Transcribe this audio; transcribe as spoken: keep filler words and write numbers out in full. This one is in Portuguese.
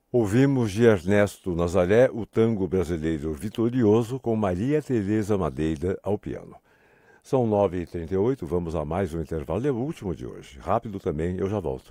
Ouvimos de Ernesto Nazaré o tango brasileiro vitorioso com Maria Tereza Madeira ao piano. São nove e trinta e oito, vamos a mais um intervalo, é o último de hoje. Rápido também, eu já volto.